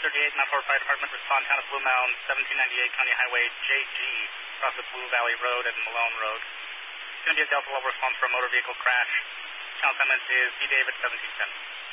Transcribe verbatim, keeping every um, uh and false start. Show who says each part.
Speaker 1: thirty-eight, Mount Fort Fire Department, respond town of Blue Mound, seventeen ninety-eight County Highway J G, across the Blue Valley Road and Malone Road. It's going to be a Delta level response for a motor vehicle crash. Channel assignment is D. David seventeen ten.